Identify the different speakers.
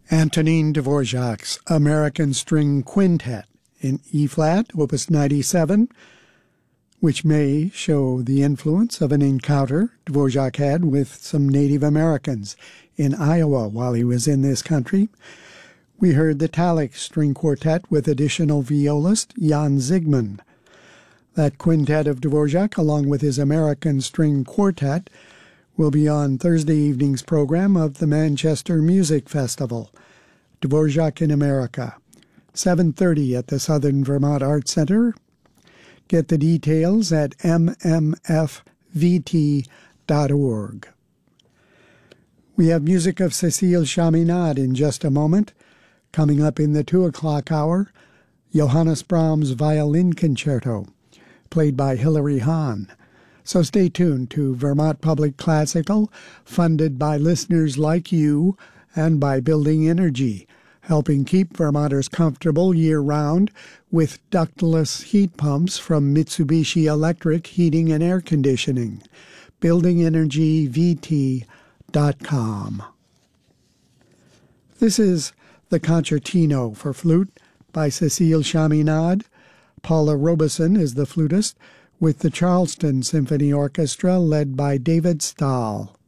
Speaker 1: Antonin Dvorak's American String Quintet in E-flat, Opus 97, which may show the influence of an encounter Dvorak had with some Native Americans in Iowa while he was in this country. We heard the Talik String Quartet with additional violist Jan Zygmunt. That quintet of Dvorak, along with his American String Quartet, will be on Thursday evening's program of the Manchester Music Festival, Dvorak in America, 7:30 at the Southern Vermont Arts Center. Get the details at mmfvt.org. We have music of Cécile Chaminade in just a moment. Coming up in the 2 o'clock hour, Johannes Brahms' Violin Concerto, played by Hilary Hahn. So stay tuned to Vermont Public Classical, funded by listeners like you and by Building Energy, helping keep Vermonters comfortable year-round with ductless heat pumps from Mitsubishi Electric Heating and Air Conditioning. BuildingEnergyVT.com. This is the Concertino for Flute by Cécile Chaminade. Paula Robeson is the flutist, with the Charleston Symphony Orchestra led by David Stahl.